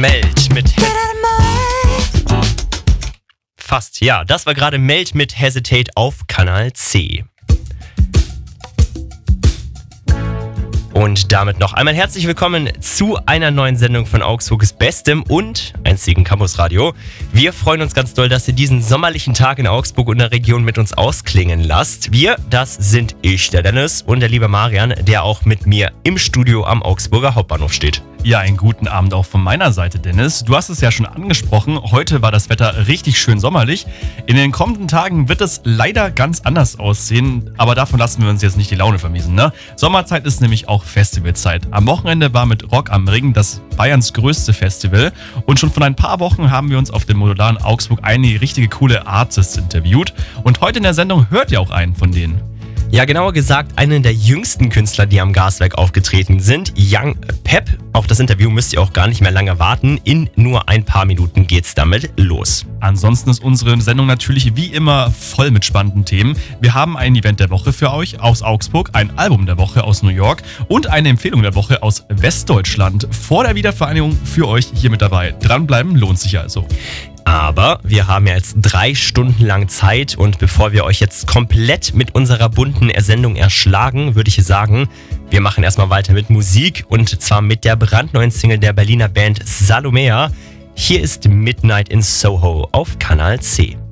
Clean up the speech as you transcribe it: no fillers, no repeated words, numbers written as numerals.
Meld mit Fast, ja, das war gerade Meld mit Hesitate auf Kanal C. Und damit noch einmal herzlich willkommen zu einer neuen Sendung von Augsburgs bestem und einzigen Campusradio. Wir freuen uns ganz doll, dass ihr diesen sommerlichen Tag in Augsburg und der Region mit uns ausklingen lasst. Wir, das sind ich, der Dennis und der liebe Marian, der auch mit mir im Studio am Augsburger Hauptbahnhof steht. Ja, einen guten Abend auch von meiner Seite, Dennis. Du hast es ja schon angesprochen, heute war das Wetter richtig schön sommerlich. In den kommenden Tagen wird es leider ganz anders aussehen, aber davon lassen wir uns jetzt nicht die Laune vermiesen, ne? Sommerzeit ist nämlich auch Festivalzeit. Am Wochenende war mit Rock am Ring das Bayerns größte Festival und schon vor ein paar Wochen haben wir uns auf dem modularen Augsburg einige richtige coole Artists interviewt und heute in der Sendung hört ihr auch einen von denen. Ja, genauer gesagt, einen der jüngsten Künstler, die am Gaswerk aufgetreten sind, Young Pep. Auf das Interview müsst ihr auch gar nicht mehr lange warten. In nur ein paar Minuten geht's damit los. Ansonsten ist unsere Sendung natürlich wie immer voll mit spannenden Themen. Wir haben ein Event der Woche für euch aus Augsburg, ein Album der Woche aus New York und eine Empfehlung der Woche aus Westdeutschland. Vor der Wiedervereinigung für euch hier mit dabei. Dranbleiben lohnt sich also. Aber wir haben ja jetzt 3 Stunden lang Zeit und bevor wir euch jetzt komplett mit unserer bunten Sendung erschlagen, würde ich sagen, wir machen erstmal weiter mit Musik und zwar mit der brandneuen Single der Berliner Band Salomea. Hier ist Midnight in Soho auf Kanal C.